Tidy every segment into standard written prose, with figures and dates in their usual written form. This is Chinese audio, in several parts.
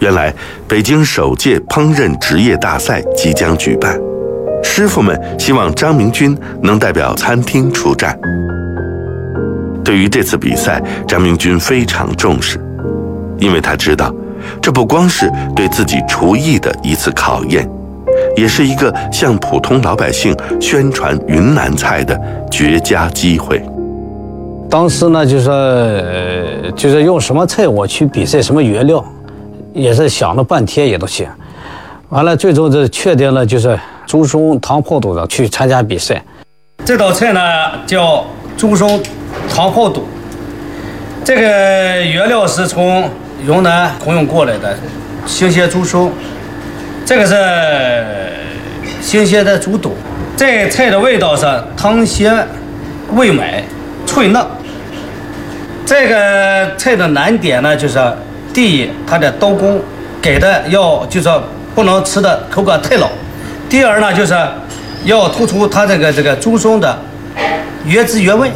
原来北京首届烹饪职业大赛即将举办，师傅们希望张明军能代表餐厅出战。对于这次比赛，张明军非常重视，因为他知道，这不光是对自己厨艺的一次考验，也是一个向普通老百姓宣传云南菜的绝佳机会。 当时呢，就是用什么菜我去比赛，什么原料，也是想了半天也都行。完了，最终就确定了，就是猪松汤泡肚子去参加比赛。这道菜呢叫猪松汤泡肚，这个原料是从云南空运过来的新鲜猪松，这个是新鲜的猪肚。这菜的味道是汤鲜味美脆嫩。这个菜的难点呢，就是第一，它的刀工给的就是不能吃的口感太老；第二呢，就是要突出它这个猪松的原汁原味。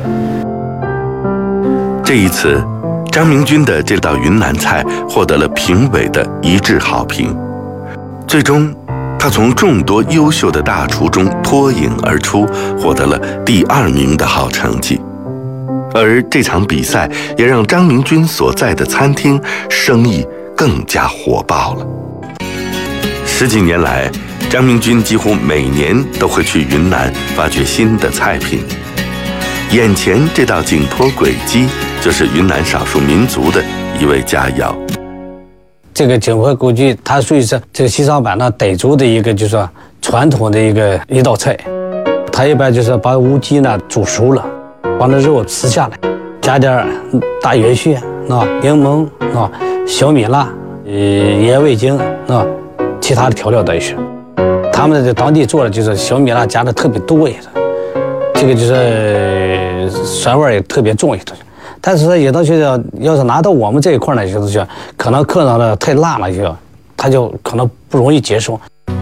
这一次，张明军的这道云南菜获得了评委的一致好评，最终他从众多优秀的大厨中脱颖而出，获得了第2名的好成绩。而这场比赛也让张明军所在的餐厅生意更加火爆了。10几年来，张明军几乎每年都会去云南发掘新的菜品。眼前这道景颇鬼鸡就是云南少数民族的一味佳肴。 这个景颇鬼鸡，它属于是这个西双版纳傣族的一个就是说传统的一道菜。它一般就是把乌鸡呢煮熟了，把那肉撕下来，加点大元萱、柠檬、小米辣、盐味精、其他的调料在一起。他们在当地做的就是小米辣加的特别多一点，这个就是酸味也特别重一点。但是有的学校要是拿到我们这一块呢，就是可能课上的太辣了，他就可能不容易接受。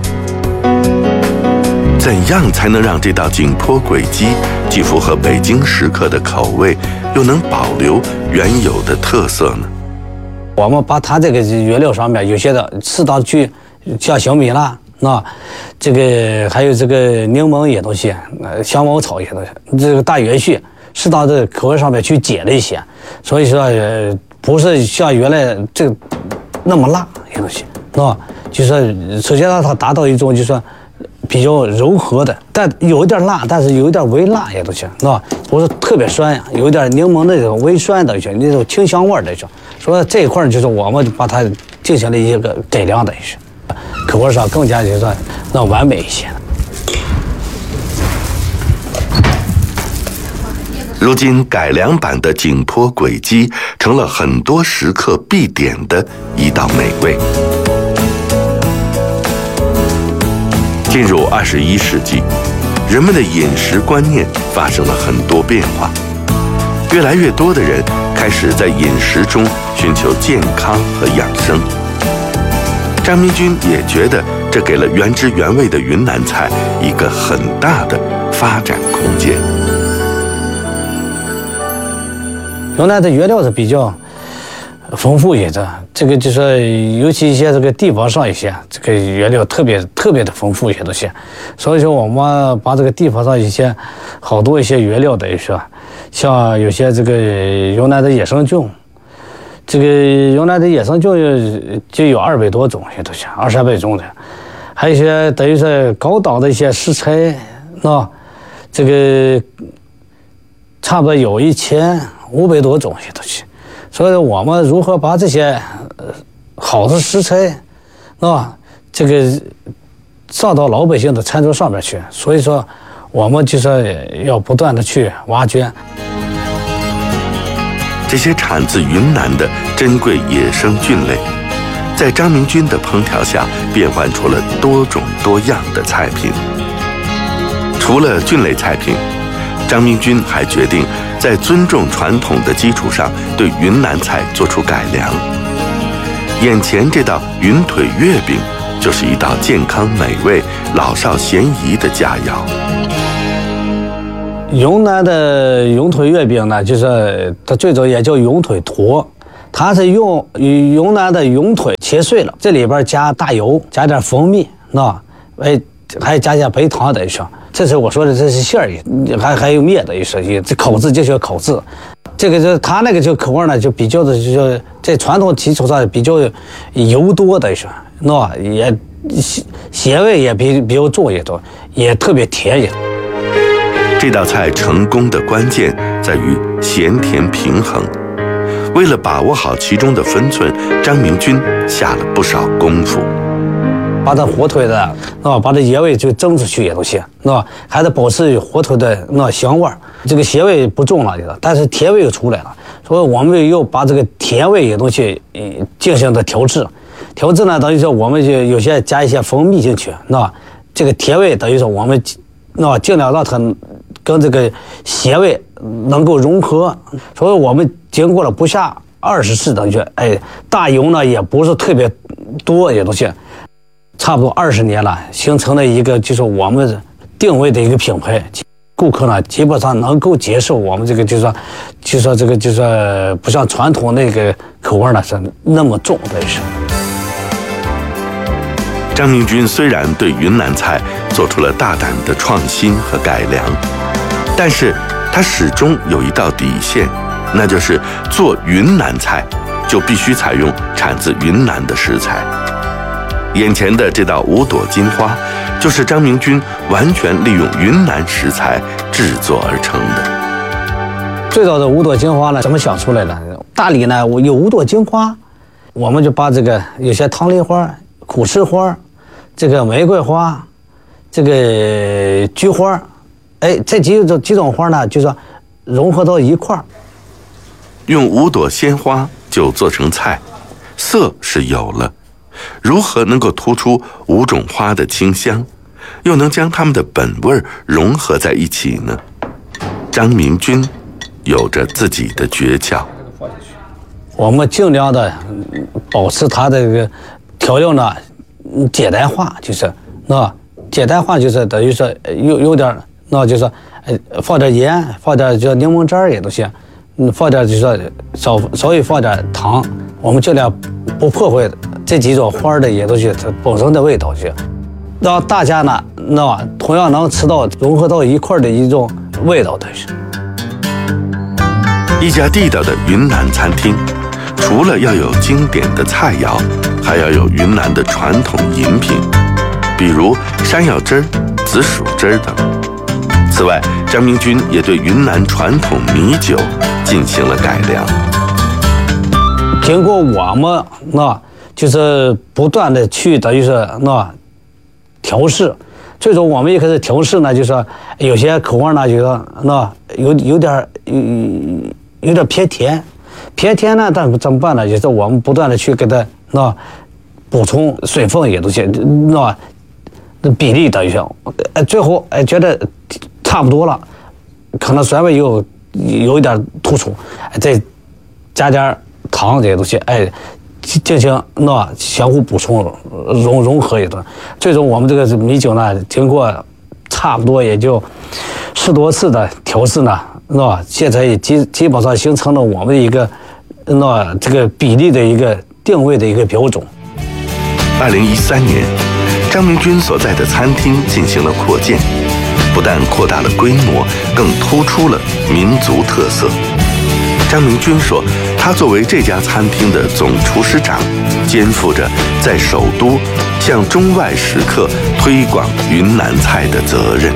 怎样才能让这道景颇鬼鸡既符合北京食客的口味，又能保留原有的特色呢？ 我们把它这个原料上面有些的适当去，像小米辣，这个还有这个柠檬也东西，香茅草也东西，这个大元萱，适当的口味上面去减了一些，所以说不是像原来这个那么辣也东西，就是首先让它达到一种就是说比较柔和的，但有一点辣，但是有一点微辣也都行，不是特别酸呀，有一点柠檬的这种微酸的那种清香味的这种。所以这一块就是我们把它进行了一个改良的，口味上更加就是说能完美一些。 如今改良版的景颇鬼鸡成了很多食客必点的一道美味。进入21世纪，人们的饮食观念发生了很多变化，越来越多的人开始在饮食中寻求健康和养生。张明军也觉得这给了原汁原味的云南菜一个很大的发展空间。 云南的原料是比较丰富一点，这个就是尤其一些这个地方上一些这个原料特别的丰富一些东西，所以说我们把这个地方上一些好多一些原料的像有些这个云南的野生菌，这个云南的野生菌就有200多种也都行，200-300种的，还有一些等于是高档的一些食材，这个差不多有1500多种也都行。所以我们如何把这些好的食材，这个上到老百姓的餐桌上面去？所以说，我们就是要不断的去挖掘这些产自云南的珍贵野生菌类，在张明军的烹调下变换出了多种多样的菜品。除了菌类菜品，张明军还决定在尊重传统的基础上，对云南菜做出改良。眼前这道云腿月饼就是一道健康美味、老少咸宜的佳肴。 云南的云腿月饼呢，就是它最早也叫云腿坨， 它是用云南的云腿切碎了，这里边加大油，加点蜂蜜，还加点白糖的一说。这是我说的，这是馅儿，还有面的一说，这口字就叫口字。这个就它那个就口味呢，就比较的就在传统基础上比较油多的一说，也咸味也比较重一点，也特别甜一点。 这道菜成功的关键在于咸甜平衡。为了把握好其中的分寸，张明军下了不少功夫。 把这火腿的把这盐味就蒸出去也都行，还得保持火腿的香味儿，这个咸味不重了，但是甜味又出来了，所以我们又把这个甜味也东西进行的调制。调制呢，等于说我们就有些加一些蜂蜜进去，这个甜味等于说我们尽量让它跟这个咸味能够融合，所以我们经过了不下20次等于大油呢也不是特别多也都行。差不多20年了，形成了一个就是我们定位的一个品牌，顾客呢基本上能够接受我们这个就说这个就是不像传统那个口味呢是那么重的是。 张明军虽然对云南菜做出了大胆的创新和改良，但是他始终有一道底线，那就是做云南菜就必须采用产自云南的食材。眼前的这道五朵金花，就是张明军完全利用云南食材制作而成的。 最早的五朵金花呢，怎么想出来的？大理呢有五朵金花，我们就把这个有些唐梨花、苦石花、这个玫瑰花、这个菊花，这几种花呢，就说融合到一块儿， 用五朵鲜花就做成菜，色是有了。如何能够突出5种花的清香，又能将它们的本味融合在一起呢？张明军有着自己的诀窍。 我们尽量的保持它的这个调料呢简单化，就是简单化就是等于说有点就是放点盐，放点叫柠檬汁儿也都行，放点就是稍微放点糖，我们尽量不破坏这几种花的也都是它本身的味道去，让大家呢同样能吃到融合到一块的一种味道的是。 一家地道的云南餐厅，除了要有经典的菜肴，还要有云南的传统饮品，比如山药汁儿、紫薯汁等。此外，张明军也对云南传统米酒进行了改良。 经过我们就是不断的去等于是调试，最终我们一开始调试呢，就是说有些口味呢，就是有点偏甜呢，但是怎么办呢？就是我们不断的去给它补充水分也都行，比例等于说，最后觉得差不多了，可能酸味有一点突出，再加点糖这些东西，进行相互补充融合一段，最终我们这个米酒呢，经过差不多也就10多次的调试呢，现在也基本上形成了我们一个这个比例的一个定位的一个标准。 2013年，张明军所在的餐厅进行了扩建，不但扩大了规模，更突出了民族特色。张明军说，他作为这家餐厅的总厨师长，肩负着在首都向中外食客推广云南菜的责任。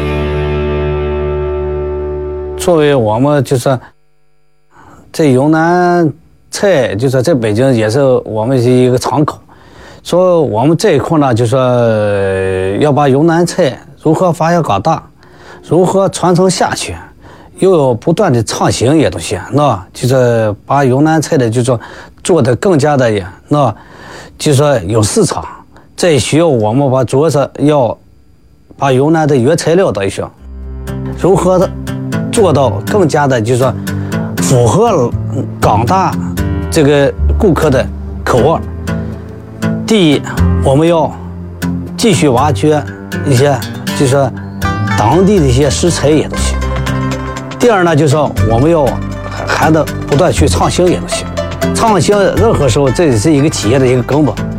作为我们就是这云南菜，就是在北京也是我们是一个窗口，所以我们这一块呢，就说要把云南菜如何发扬光大，如何传承下去，又有不断的创新也都行，就是把云南菜的就说做的更加的就说有市场。这需要我们主要是要把云南的原材料等于说如何的做到更加的就说符合广大这个顾客的口味。第一，我们要继续挖掘一些就说当地的一些食材也都行。第二呢，就是说我们要还得不断去创新也都行。 创新任何时候这是一个企业的一个根本。